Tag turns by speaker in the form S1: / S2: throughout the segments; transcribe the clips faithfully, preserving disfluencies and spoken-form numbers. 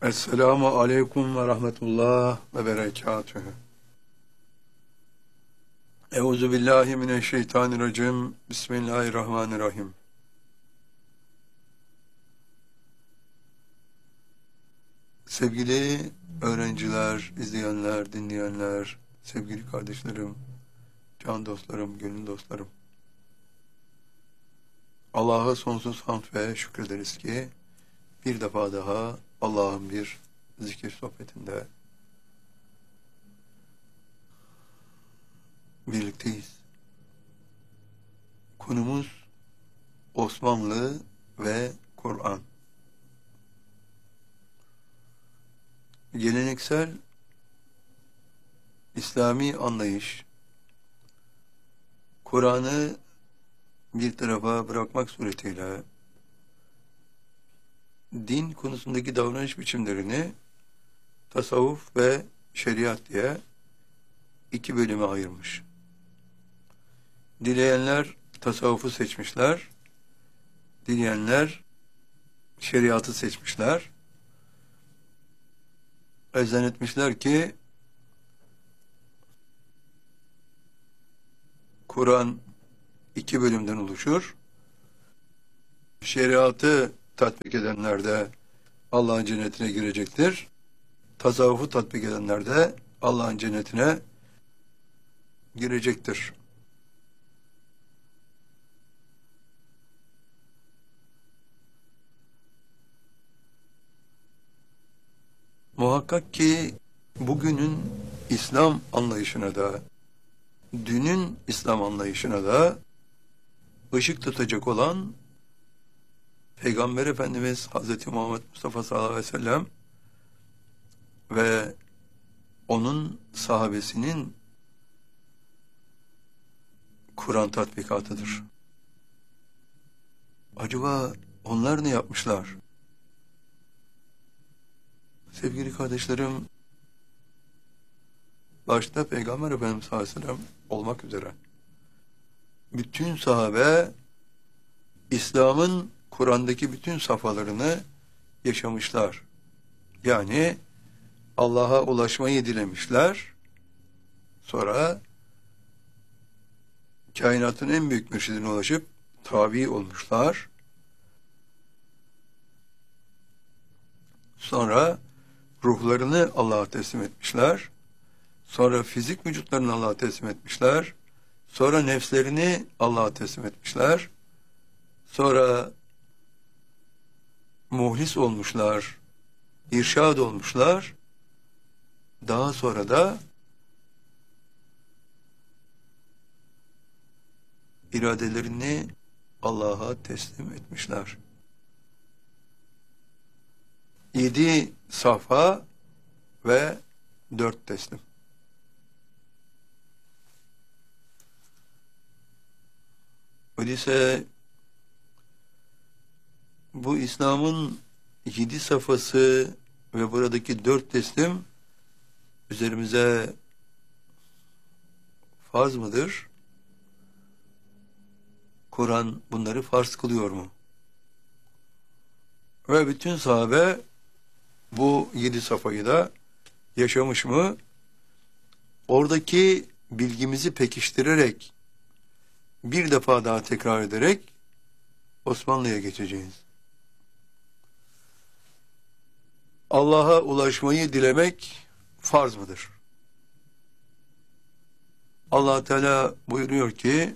S1: Esselamu aleyküm ve rahmetullah ve berekatühü. Euzu billahi mineşşeytanirracim. Bismillahirrahmanirrahim. Sevgili öğrenciler, izleyenler, dinleyenler, sevgili kardeşlerim, can dostlarım, gönül dostlarım. Allah'a sonsuz hamd ve şükrederiz ki bir defa daha Allah'ın bir zikir sohbetinde birlikteyiz. Konumuz Osmanlı ve Kur'an. Geleneksel İslami anlayış, Kur'an'ı bir tarafa bırakmak suretiyle din konusundaki davranış biçimlerini tasavvuf ve şeriat diye iki bölüme ayırmış. Dileyenler tasavvufu seçmişler, dileyenler şeriatı seçmişler. Ve zannetmişler ki Kur'an iki bölümden oluşur. Şeriatı tatbik edenler de Allah'ın cennetine girecektir. Tasavvufu tatbik edenler de Allah'ın cennetine girecektir. Muhakkak ki bugünün İslam anlayışına da, dünün İslam anlayışına da ışık tutacak olan Peygamber Efendimiz Hazreti Muhammed Mustafa sallallahu aleyhi ve sellem ve onun sahabesinin Kur'an tatbikatıdır. Acaba onlar ne yapmışlar? Sevgili kardeşlerim, başta Peygamber Efendimiz sallallahu aleyhi ve sellem olmak üzere bütün sahabe İslam'ın Kur'an'daki bütün safhalarını yaşamışlar. Yani Allah'a ulaşmayı dilemişler. Sonra kainatın en büyük mürşidine ulaşıp tabi olmuşlar. Sonra ruhlarını Allah'a teslim etmişler. Sonra fizik vücutlarını Allah'a teslim etmişler. Sonra nefslerini Allah'a teslim etmişler. Sonra muhlis olmuşlar, irşad olmuşlar. Daha sonra da iradelerini Allah'a teslim etmişler. Yedi safha ve dört teslim. Öyleyse bu İslam'ın yedi safhası ve buradaki dört teslim üzerimize farz mıdır? Kur'an bunları farz kılıyor mu? Ve bütün sahabe bu yedi safhayı da yaşamış mı? Oradaki bilgimizi pekiştirerek bir defa daha tekrar ederek Osmanlı'ya geçeceğiz. Allah'a ulaşmayı dilemek farz mıdır? Allah Teala buyuruyor ki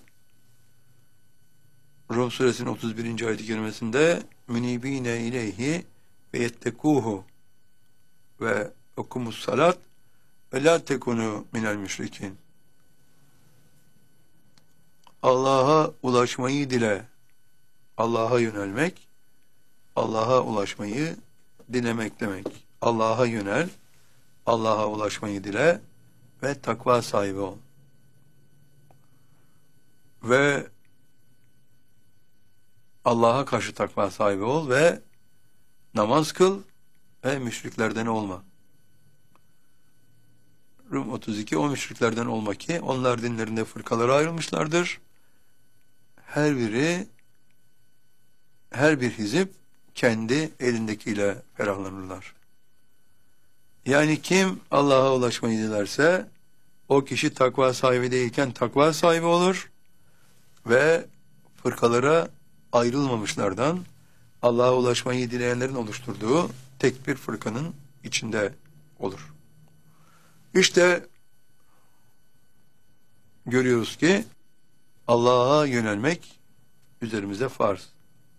S1: Rum suresinin otuz birinci ayet-i kerimesinde münibine ileyhi ve yettekuhu ve okumus salat ve la tekunu minel müşrikin. Allah'a ulaşmayı dile, Allah'a yönelmek, Allah'a ulaşmayı dilemek demek. Allah'a yönel, Allah'a ulaşmayı dile ve takva sahibi ol. Ve Allah'a karşı takva sahibi ol ve namaz kıl ve müşriklerden olma. Rum otuz iki, o müşriklerden olma ki onlar dinlerinde fırkalara ayrılmışlardır. Her biri, her bir hizip kendi elindekiyle ferahlanırlar. Yani kim Allah'a ulaşmayı dilerse o kişi takva sahibi değilken takva sahibi olur ve fırkalara ayrılmamışlardan Allah'a ulaşmayı dileyenlerin oluşturduğu tek bir fırkanın içinde olur. İşte görüyoruz ki Allah'a yönelmek üzerimize farz.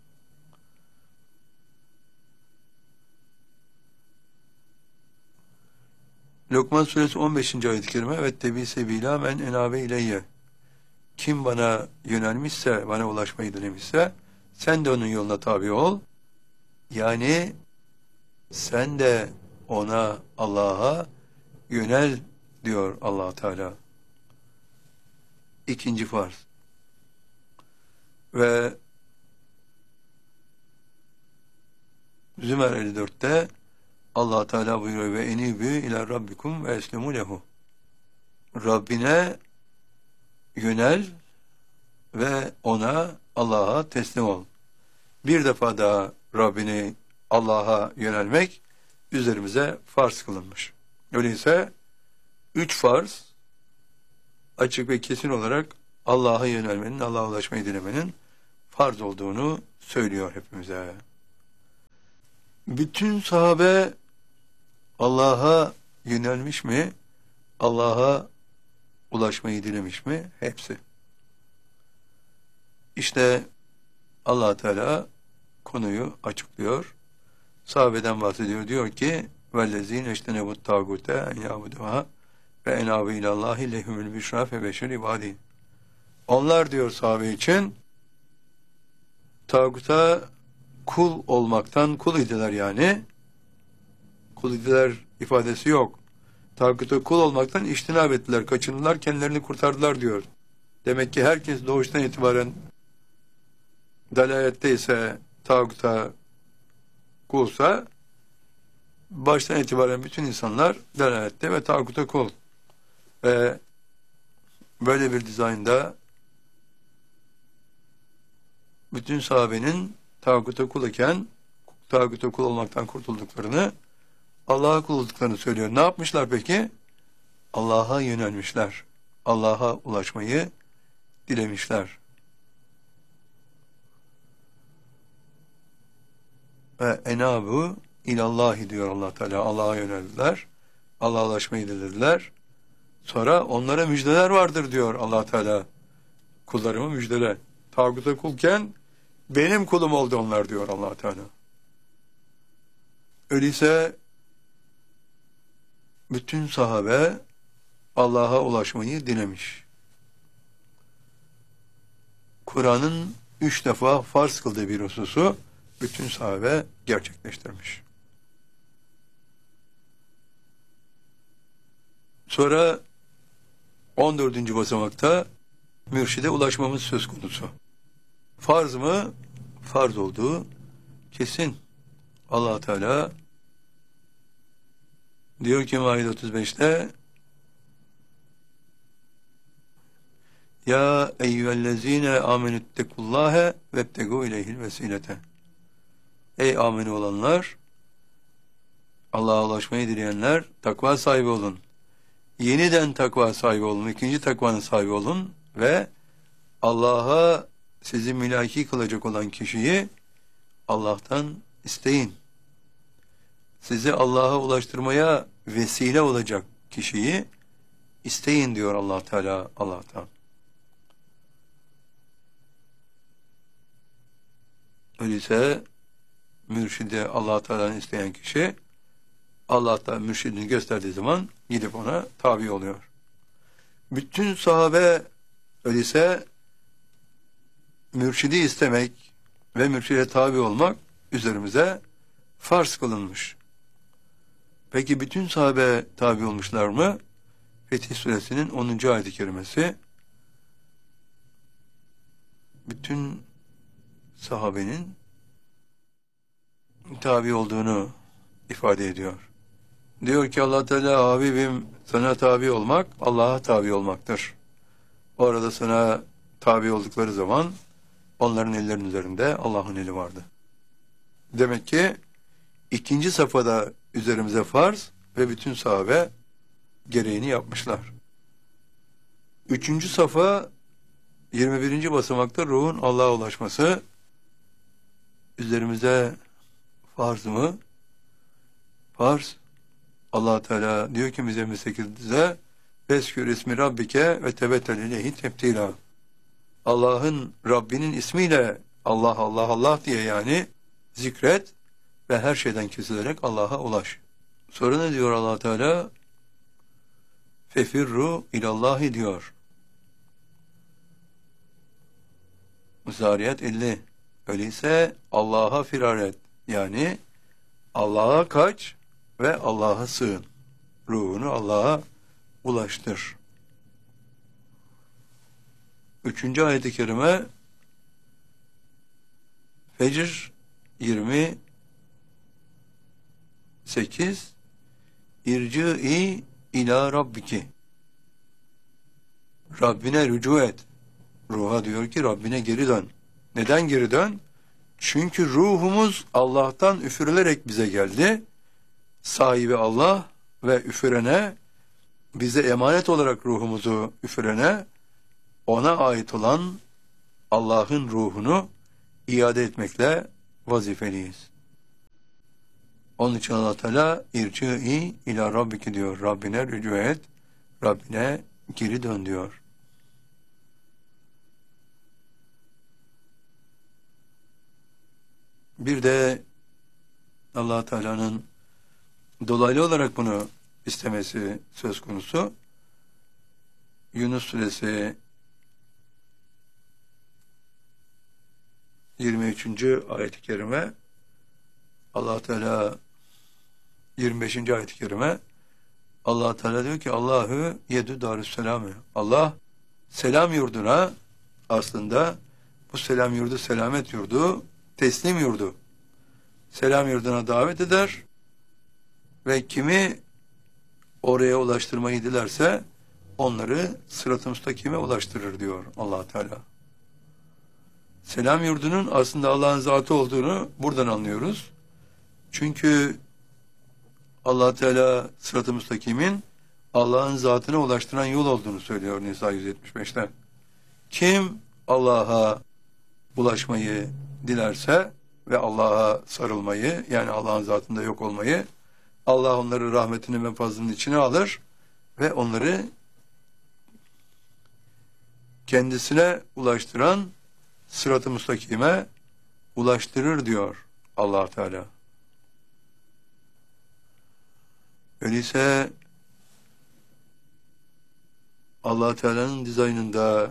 S1: Lokman suresi on beşinci ayet-i kerime ve tebi sebila men enabe ileyye. Kim bana yönelmişse, bana ulaşmayı dilemişse sen de onun yoluna tabi ol. Yani sen de ona, Allah'a yönel diyor Allah Teala. İkinci farz. Ve Zümer elli dörtte Allah Teala buyuruyor ve enibü ila rabbikum ve eslemu lehu. Rabbine yönel ve ona, Allah'a teslim ol. Bir defa daha Rabbine, Allah'a yönelmek üzerimize farz kılınmış. Öyleyse üç farz açık ve kesin olarak Allah'a yönelmenin, Allah'a ulaşmayı dilemenin farz olduğunu söylüyor hepimize. Bütün sahabe Allah'a yönelmiş mi? Allah'a ulaşmayı dilemiş mi? Hepsi. İşte Allah Teala konuyu açıklıyor. Sahabeden bahsediyor. Diyor ki vellezine iştenebut tagute en yabuduha ve enabu ilallahi lehumul büşra fe beşir ibadi. Onlar diyor sahabe için tağuta kul olmaktan, kul idiler yani. Kul idiler ifadesi yok. Tağuta kul olmaktan iştinab ettiler, kaçındılar, kendilerini kurtardılar diyor. Demek ki herkes doğuştan itibaren dalaletteyse, tağuta kulsa, baştan itibaren bütün insanlar dalalette ve tağuta kul. Ve böyle bir dizaynda bütün sahabenin tağuta kul iken tağuta kul olmaktan kurtulduklarını, Allah'a kul olduklarını söylüyor. Ne yapmışlar peki? Allah'a yönelmişler. Allah'a ulaşmayı dilemişler. Ve enabu ilallahi diyor Allah Teala. Allah'a yöneldiler. Allah'a ulaşmayı dilediler. Sonra onlara müjdeler vardır diyor Allah Teala. Kullarıma müjdele. Tağuta kulken benim kulum oldu onlar diyor Allah Teala. Öyleyse bütün sahabe Allah'a ulaşmayı dilemiş. Kur'an'ın üç defa farz kıldığı bir hususu bütün sahabe gerçekleştirmiş. Sonra on dördüncü basamakta mürşide ulaşmamız söz konusu. Farz mı? Farz olduğu kesin. Allah Teala diyor ki Maide otuz beşte ya eyyühellezine amenüttekullâhe vebtegû ileyhil vesilete. Ey ameni olanlar, Allah'a ulaşmayı dileyenler, takva sahibi olun. Yeniden takva sahibi olun, ikinci takvanın sahibi olun ve Allah'a sizi mülaki kılacak olan kişiyi Allah'tan isteyin. Sizi Allah'a ulaştırmaya vesile olacak kişiyi isteyin diyor Allah Teala Allah'tan. Öyleyse mürşidi Allah Teala'nın isteyen kişi Allah da mürşidini gösterdiği zaman gidip ona tabi oluyor. Bütün sahabe öyleyse mürşidi istemek ve mürşide tabi olmak üzerimize farz kılınmış. Peki bütün sahabe tabi olmuşlar mı? Fetih Suresinin onuncu ayet-i kerimesi bütün sahabenin tabi olduğunu ifade ediyor. Diyor ki Allah Teala Habibim sana tabi olmak Allah'a tabi olmaktır. O arada sana tabi oldukları zaman onların ellerinin üzerinde Allah'ın eli vardı. Demek ki ikinci safhada üzerimize farz, ve bütün sahabe gereğini yapmışlar. Üçüncü safa yirmi birinci basamakta ruhun Allah'a ulaşması üzerimize farz mı? Farz. Allah Teala diyor ki bize yirmi sekizde Veskür ismi Rabbike ve tebettel ileyhi tebtila. Allah'ın Rabbinin ismiyle Allah Allah Allah diye yani zikret ve her şeyden kesilerek Allah'a ulaş. Sonra ne diyor Allah Teala? Fefirru ilallahi diyor. Zariyat elli. Öyleyse Allah'a firar et. Yani Allah'a kaç ve Allah'a sığın. Ruhunu Allah'a ulaştır. Üçüncü ayet-i kerime Fecr yirmi sekiz İrci'i ila Rabbiki. Rabbine rücu et. Ruha diyor ki Rabbine geri dön. Neden geri dön? Çünkü ruhumuz Allah'tan üfürülerek bize geldi. Sahibi Allah ve üfürene, bize emanet olarak ruhumuzu üfürene, ona ait olan Allah'ın ruhunu iade etmekle vazifeliyiz. Onun için Allah Teala irci'i ila Rabbiki diyor. Rabbine rücu et, Rabbine geri dön diyor. Bir de Allah Teala'nın dolaylı olarak bunu istemesi söz konusu. Yunus Suresi yirmi üçüncü ayet-i kerime, Allah Teala yirmi beşinci ayet-i kerime, Allah Teala diyor ki Allahu yedü darüsselamü. Allah selam yurduna, aslında bu selam yurdu selamet yurdu, teslim yurdu. Selam yurduna davet eder ve kimi oraya ulaştırmayı dilerse onları sırat-ı müstakime ulaştırır diyor Allah Teala. Selam yurdunun aslında Allah'ın zatı olduğunu buradan anlıyoruz. Çünkü Allah Teala sırat-ı müstakimin Allah'ın zatına ulaştıran yol olduğunu söylüyor Nisa yüz yetmiş beşte. Kim Allah'a ulaşmayı dilerse ve Allah'a sarılmayı, yani Allah'ın zatında yok olmayı, Allah onları rahmetinin ve fazlının içine alır ve onları kendisine ulaştıran sırat-ı müstakime ulaştırır diyor Allah Teala. Öyleyse Allah Teala'nın dizaynında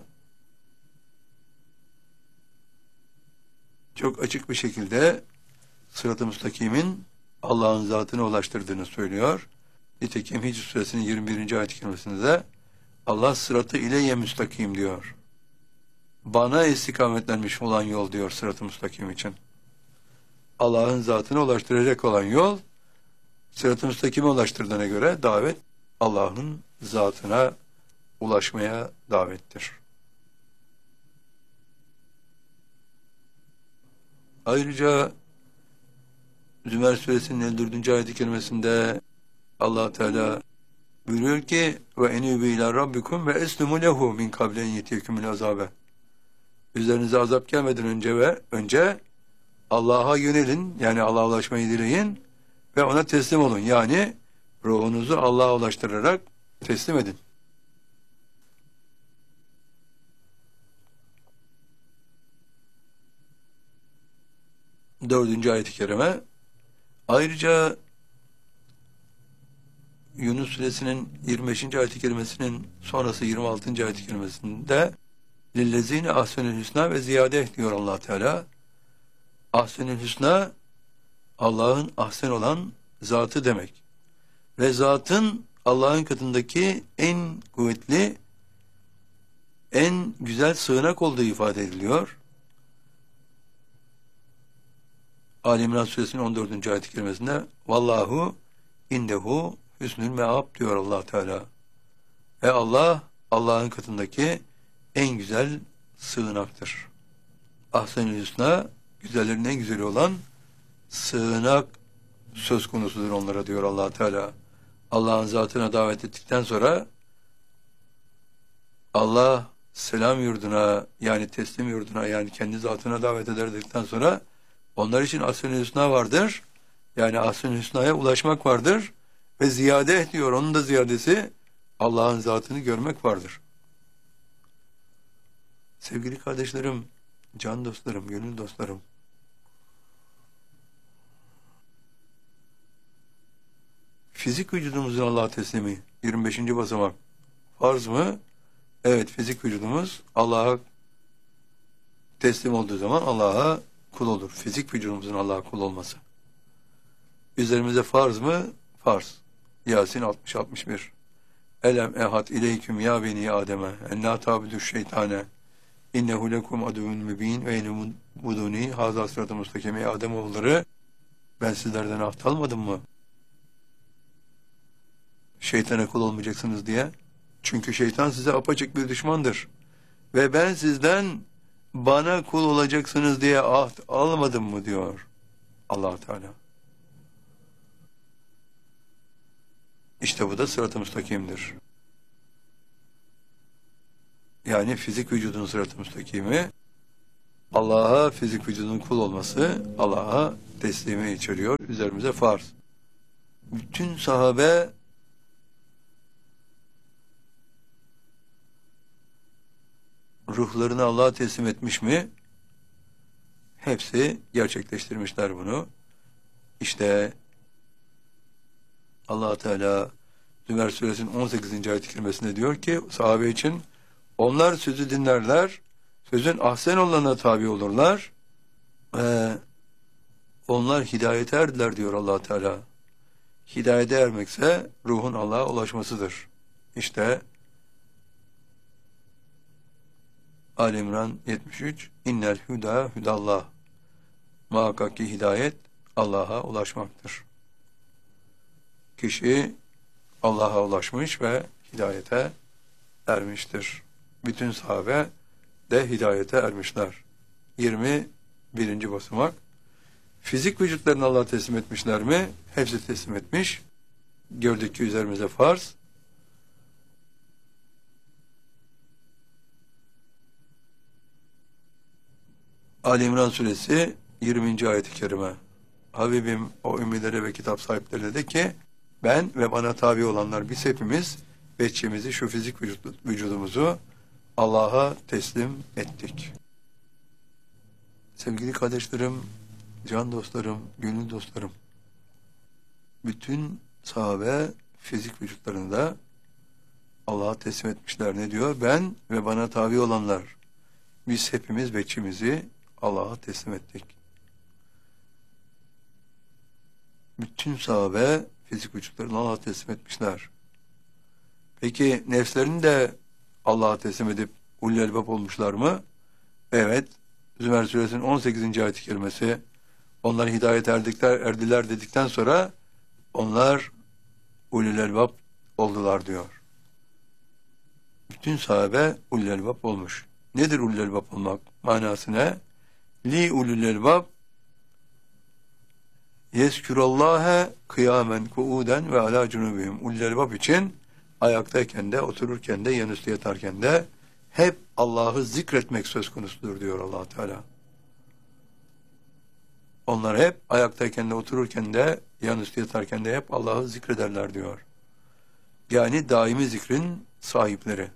S1: çok açık bir şekilde sırat-ı müstakimin Allah'ın zatına ulaştırdığını söylüyor. Nitekim Hicr Suresinin yirmi birinci ayet-i kerimesinde Allah sıratı ileyye müstakim diyor. Bana istikametlenmiş olan yol diyor sırat-ı müstakim için. Allah'ın zatına ulaştıracak olan yol, sırat-ı müstakime ulaştırdığına göre davet Allah'ın zatına ulaşmaya davettir. Ayrıca Zümer Suresinin elli dördüncü ayet-i kerimesinde Allah Teala buyuruyor ki ve enûbü ilâ rabbikum ve eslumu lehu min kablen yetiyekumul azabe. Üzerinize azap gelmeden önce ve önce Allah'a yönelin, yani Allah'a ulaşmayı dileyin ve ona teslim olun. Yani ruhunuzu Allah'a ulaştırarak teslim edin. Dördüncü ayet-i kerime. Ayrıca Yunus Suresinin yirmi beşinci ayet-i kerimesinin sonrası yirmi altıncı ayet-i kerimesinde lillezine ahsenül hüsna ve ziyade diyor Allah Teala. Ahsenül hüsna Allah'ın ahsen olan zatı demek. Ve zatın Allah'ın katındaki en kuvvetli, en güzel sığınak olduğu ifade ediliyor. Ali İmran Suresinin on dördüncü ayet-i kerimesinde vallahu indehu hüsnül meab diyor Allah Teala. Ve Allah Allah'ın katındaki en güzel sığınaktır. Ahsen-i hüsna, güzellerin en güzeli olan sığınak söz konusudur onlara diyor Allah Teala. Allah'ın zatına davet ettikten sonra Allah selam yurduna, yani teslim yurduna, yani kendi zatına davet eder dedikten sonra onlar için Asr-ı Hüsna vardır. Yani Asr-ı Hüsna'ya ulaşmak vardır ve ziyade diyor, onun da ziyadesi Allah'ın zatını görmek vardır. Sevgili kardeşlerim, can dostlarım, gönül dostlarım, fizik vücudumuzun Allah'a teslimi yirmi beşinci basamak farz mı? Evet, fizik vücudumuz Allah'a teslim olduğu zaman Allah'a kul olur. Fizik vücudumuzun Allah'a kul olması. Üzerimize farz mı? Farz. Yasin altmış altmış bir. Elem ehad ileyküm ya beni Adem'e en la tabudü şeytane innehu lekum aduvun mübin ve ene buduni haza sıratı mustakime. Ey Ademoğulları, ben sizlerden ahd almadım mı? Şeytana kul olmayacaksınız diye. Çünkü şeytan size apaçık bir düşmandır. Ve ben sizden bana kul olacaksınız diye ahd almadım mı diyor Allah Teala. İşte bu da sırat-ı müstakimdir. Yani fizik vücudun sırat-ı müstakimi, Allah'a fizik vücudun kul olması, Allah'a teslimi içeriyor. Üzerimize farz. Bütün sahabe ruhlarını Allah'a teslim etmiş mi? Hepsi gerçekleştirmişler bunu. İşte Allah Teala Zümer Suresinin on sekizinci ayet-i kerimesinde diyor ki sahabe için, onlar sözü dinlerler, sözün ahsen olanına tabi olurlar ve onlar hidayete erdiler diyor Allah Teala. Hidayete ermekse ruhun Allah'a ulaşmasıdır. İşte Ali İmran yetmiş üç, innel huda hudallah. Muhakkak ki hidayet Allah'a ulaşmaktır. Kişi Allah'a ulaşmış ve hidayete ermiştir. Bütün sahabe de hidayete ermişler. yirmi birinci basamak. Fizik vücutlarını Allah'a teslim etmişler mi? Hepsi teslim etmiş. Gördük ki üzerimize farz. Ali İmran Suresi yirminci ayet-i kerime. Habibim o ümmilere ve kitap sahiplerine de ki, ben ve bana tabi olanlar biz hepimiz veçimizi, şu fizik vücut, vücudumuzu Allah'a teslim ettik. Sevgili kardeşlerim, can dostlarım, gönül dostlarım, bütün sahabe fizik vücutlarını da Allah'a teslim etmişler. Ne diyor? Ben ve bana tabi olanlar biz hepimiz veçimizi Allah'a teslim ettik. Bütün sahabe fizik vücutlarını Allah'a teslim etmişler. Peki nefslerini de Allah'a teslim edip ulul elbab olmuşlar mı? Evet. Zümer Suresinin on sekizinci ayet-i kerimesi, onlar hidayet erdikler, erdiler dedikten sonra onlar ulul elbab oldular diyor. Bütün sahabe ulul elbab olmuş. Nedir ulul elbab olmak? Manası ne? Li ulul elbab yezkürullâhe kıyamen kuuden ve alâ cunubihim. Ulul elbab için ayaktayken de, otururken de, yanüstü yatarken de hep Allah'ı zikretmek söz konusudur diyor Allah Teala. Onlar hep ayaktayken de, otururken de, yanüstü yatarken de hep Allah'ı zikrederler diyor. Yani daimi zikrin sahipleri.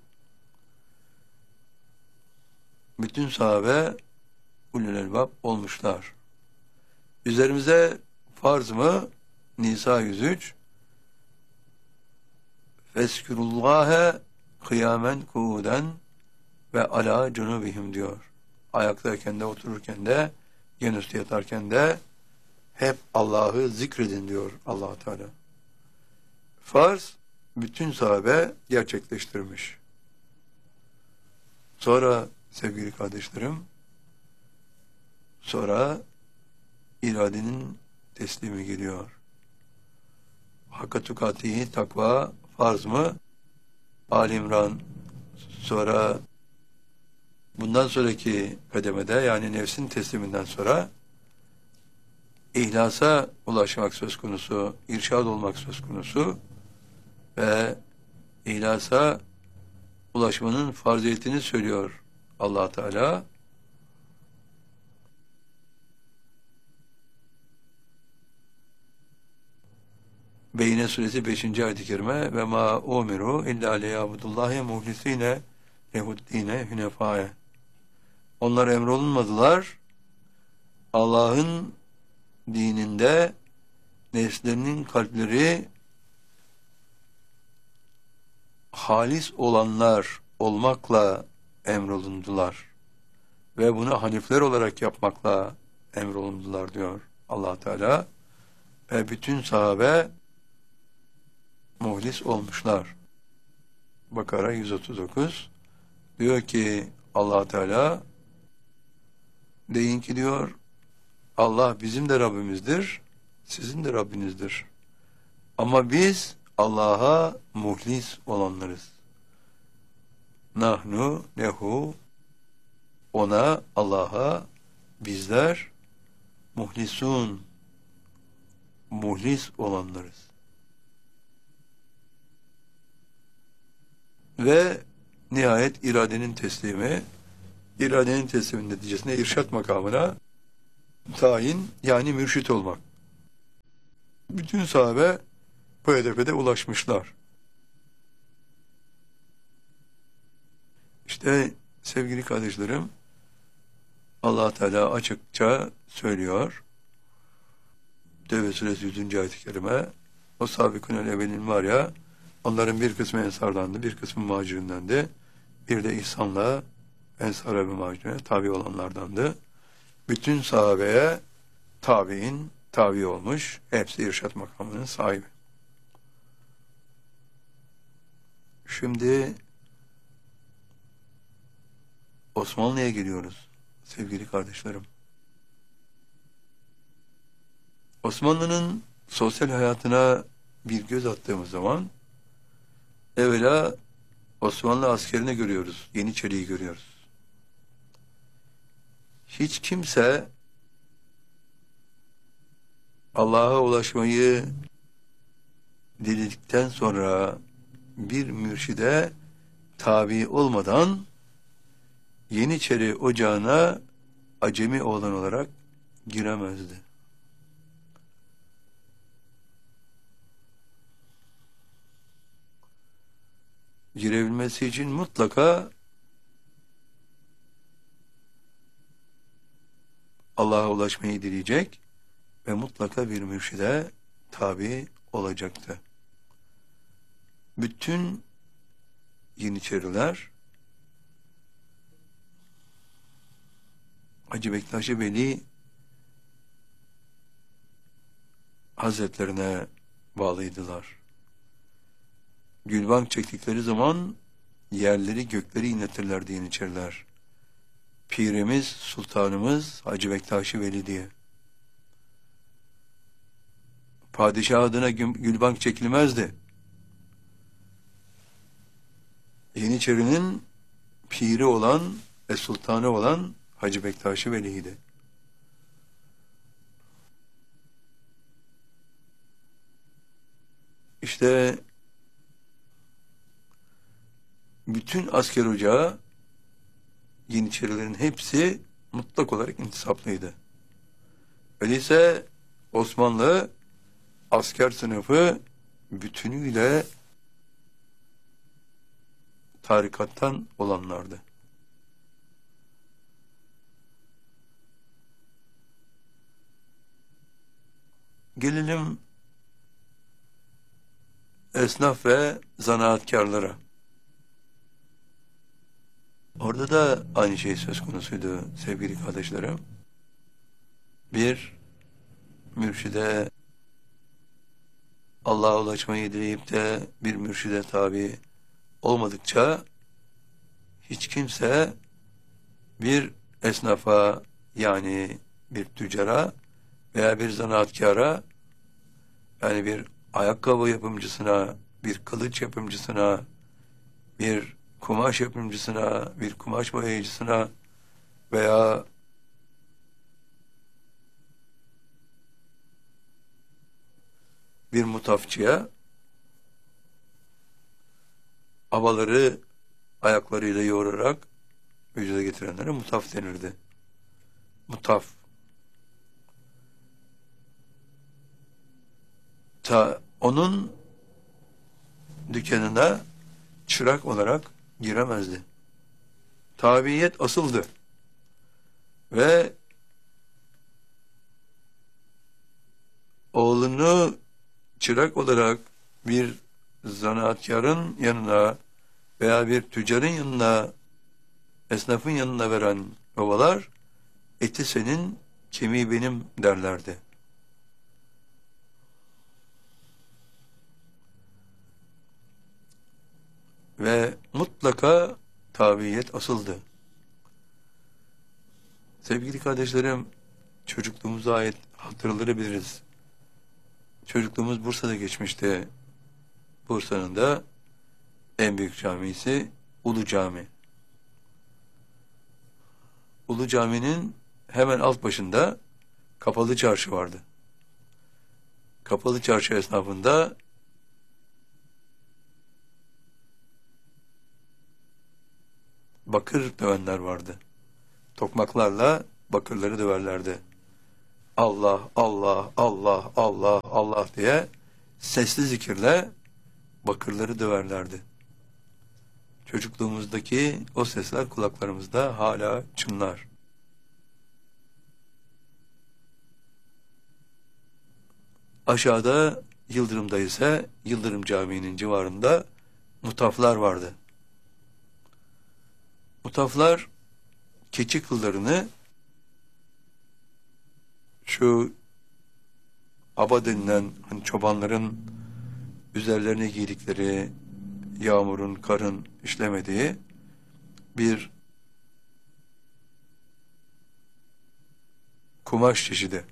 S1: Bütün sahabe ulul elbab olmuşlar. Üzerimize farz mı? Nisa yüz üç. Feskürullâhe kıyamen kuuden ve alâ cunubihim diyor. Ayaktayken de, otururken de, yanüstü yatarken de hep Allah'ı zikredin diyor Allah Teala. Farz bütün sahabe gerçekleştirmiş. Sonra sevgili kardeşlerim, sonra iradenin teslimi geliyor. Hakka tukatihi, takva farz mı? Ali İmran. Sonra bundan sonraki kademede, yani nefsin tesliminden sonra ihlasa ulaşmak söz konusu, irşad olmak söz konusu. ve İhlasa ulaşmanın farziyetini söylüyor Allah Teala. Beyne suresi beşinci ayet-i kerime ve ma umiru illa liyabudullahi muhlisine lehuddine hünefae. Onlar emrolunmadılar Allah'ın dininde nefslerinin kalpleri halis olanlar olmakla emrolundular ve bunu hanifler olarak yapmakla emrolundular diyor Allah Teala. Ve bütün sahabe muhlis olmuşlar. Bakara yüz otuz dokuz diyor ki Allah Teala, deyin ki diyor Allah bizim de Rabbimizdir, sizin de Rabbinizdir. Ama biz Allah'a muhlis olanlarız. Nahnu lehu, ona, Allah'a bizler muhlisun, muhlis olanlarız. Ve nihayet iradenin teslimi, iradenin teslimi neticesinde irşat makamına tayin, yani mürşit olmak. Bütün sahabe bu hedefe de ulaşmışlar. İşte sevgili kardeşlerim, Allah Teala açıkça söylüyor. Tevbe suresi yüzüncü ayet-i kerime, o sabikun-el evvelin var ya, onların bir kısmı ensardandı, bir kısmı muhacirindendi. Bir de ihsanla ensara ve muhacirine tabi olanlardandı. Bütün sahabeye tabi'in tabi olmuş. Hepsi irşat makamının sahibi. Şimdi Osmanlı'ya geliyoruz sevgili kardeşlerim. Osmanlı'nın sosyal hayatına bir göz attığımız zaman evvela Osmanlı askerini görüyoruz. Yeniçeri'yi görüyoruz. Hiç kimse Allah'a ulaşmayı diledikten sonra bir mürşide tabi olmadan Yeniçeri ocağına acemi oğlan olarak giremezdi. Girebilmesi için mutlaka Allah'a ulaşmayı dileyecek ve mutlaka bir mürşide tabi olacaktı. Bütün Yeniçeriler Hacı Bektaş Veli Hazretlerine bağlıydılar. Gülbank çektikleri zaman yerleri gökleri inletirlerdi Yeniçeriler. Pirimiz, sultanımız Hacı Bektaş Veli diye. Padişah adına gülbank çekilmezdi. Yeniçerinin piri olan ve sultanı olan Hacı Bektaş Veli'ydi. İşte bütün asker ocağı Yeniçerilerin hepsi mutlak olarak intisaplıydı. Öyleyse Osmanlı asker sınıfı bütünüyle tarikattan olanlardı. Gelelim esnaf ve zanaatkarlara. Orada da aynı şey söz konusuydu sevgili kardeşlerim. Bir mürşide Allah'a ulaşmayı dileyip de bir mürşide tabi olmadıkça hiç kimse bir esnafa, yani bir tüccara veya bir zanaatkara, yani bir ayakkabı yapımcısına, bir kılıç yapımcısına, bir kumaş yapımcısına, bir kumaş boyayıcısına veya bir mutafçıya Havaları ayaklarıyla yoğurarak vücuda getirenlere mutaf denirdi. Mutaf. Ta onun dükkanına çırak olarak giremezdi. Tabiyet asıldı. Ve oğlunu çırak olarak bir zanaatkarın yanına veya bir tüccarın yanına, esnafın yanına veren babalar, eti senin, kemiği benim derlerdi. Ve mutlaka tabiyet asıldı. Sevgili kardeşlerim, çocukluğumuza ait hatırları biliriz. Çocukluğumuz Bursa'da geçmişti. Bursa'nın da en büyük camisi Ulu Cami. Ulu Cami'nin hemen alt başında Kapalı Çarşı vardı. Kapalı Çarşı esnafında bakır dövenler vardı. Tokmaklarla bakırları döverlerdi. Allah, Allah, Allah, Allah, Allah diye sesli zikirle bakırları döverlerdi. Çocukluğumuzdaki o sesler kulaklarımızda hala çınlar. Aşağıda Yıldırım'da ise Yıldırım Camii'nin civarında mutaflar vardı. Mutaflar keçi kıllarını şu aba denilen hani çobanların üzerlerine giydikleri yağmurun, karın işlemediği bir kumaş çeşidi.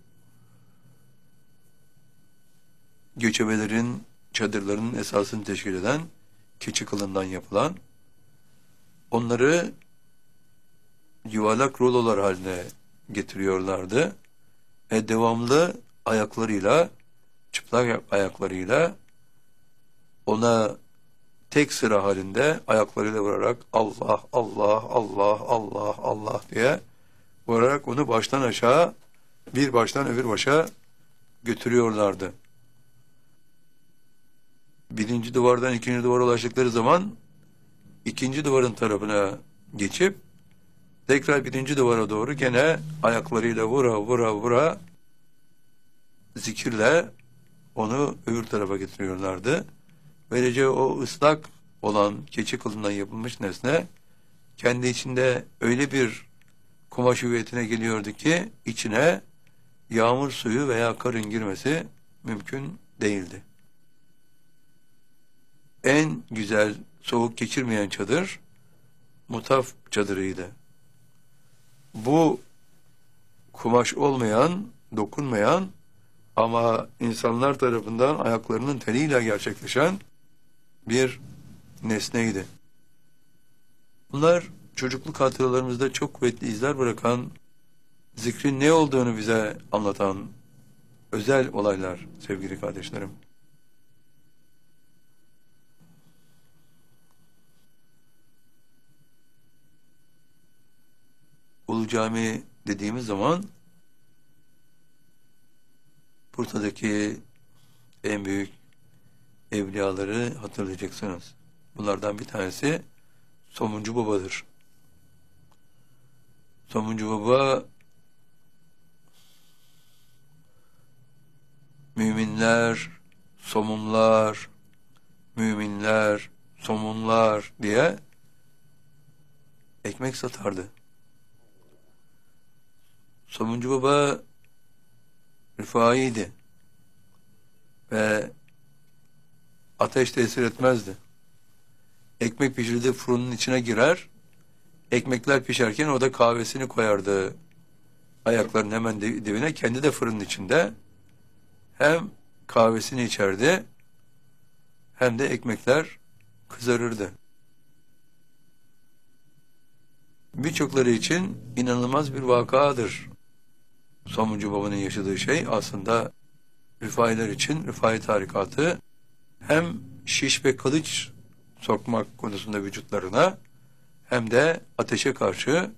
S1: Göçebelerin, çadırlarının esasını teşkil eden keçi kılından yapılan, onları yuvarlak rulolar haline getiriyorlardı. E devamlı ayaklarıyla, çıplak ayaklarıyla ona tek sıra halinde ayaklarıyla vurarak Allah, Allah, Allah, Allah, Allah diye vurarak onu baştan aşağı, bir baştan öbür başa götürüyorlardı. Birinci duvardan ikinci duvara ulaştıkları zaman ikinci duvarın tarafına geçip tekrar birinci duvara doğru gene ayaklarıyla vura vura vura zikirle onu öbür tarafa getiriyorlardı. Böylece o ıslak olan keçi kılından yapılmış nesne kendi içinde öyle bir kumaş hüviyetine geliyordu ki içine yağmur suyu veya karın girmesi mümkün değildi. En güzel soğuk geçirmeyen çadır mutaf çadırıydı. Bu kumaş olmayan, dokunmayan ama insanlar tarafından ayaklarının teliyle gerçekleşen bir nesneydi. Bunlar çocukluk hatıralarımızda çok kuvvetli izler bırakan, zikrin ne olduğunu bize anlatan özel olaylar sevgili kardeşlerim. Ulu Cami dediğimiz zaman Bursa'daki en büyük evliyaları hatırlayacaksınız. Bunlardan bir tanesi Somuncu Baba'dır. Somuncu Baba müminler, somunlar, müminler, somunlar diye ekmek satardı. Somuncu Baba rıfaiydi ve ateş tesir etmezdi. Ekmek pişirdiği fırının içine girer, ekmekler pişerken o da kahvesini koyardı ayaklarının hemen dibine, kendi de fırının içinde hem kahvesini içerdi hem de ekmekler kızarırdı. Birçokları için inanılmaz bir vakadır. Somuncu Baba'nın yaşadığı şey aslında Rıfailer için Rıfai tarikatı hem şiş ve kılıç sokmak konusunda vücutlarına, hem de ateşe karşı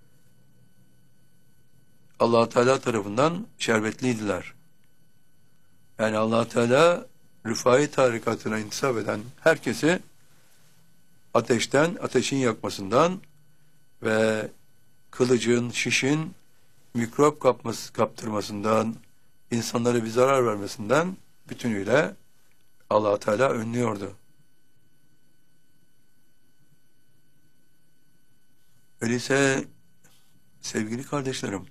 S1: Allah Teala tarafından şerbetliydiler. Yani Allah Teala Rıfai tarikatına intisap eden herkesi ateşten, ateşin yakmasından ve kılıcın, şişin mikrop kapması, kaptırmasından, insanlara bir zarar vermesinden bütünüyle Allah Teala önlüyordu. Öyleyse sevgili kardeşlerim,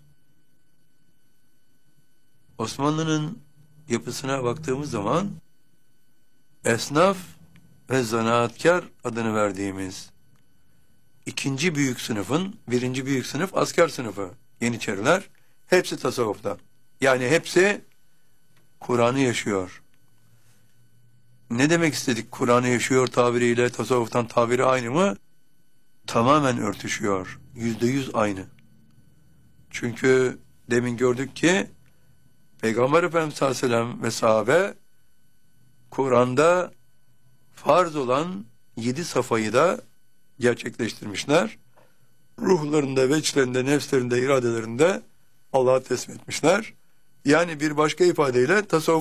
S1: Osmanlı'nın yapısına baktığımız zaman esnaf ve zanaatkar adını verdiğimiz ikinci büyük sınıfın, birinci büyük sınıf asker sınıfı, Yeniçeriler, hepsi tasavvufta. Yani hepsi Kur'an'ı yaşıyor. Ne demek istedik Kur'an'ı yaşıyor tabiriyle tasavvuftan tabiri aynı mı? Tamamen örtüşüyor. Yüzde yüz aynı. Çünkü demin gördük ki Peygamber Efendimiz sallallahu aleyhi ve sellem ve sahabe Kur'an'da farz olan yedi safayı da gerçekleştirmişler. Ruhlarında, veçlerinde, nefslerinde, iradelerinde Allah'a teslim etmişler. Yani bir başka ifadeyle tasavvuf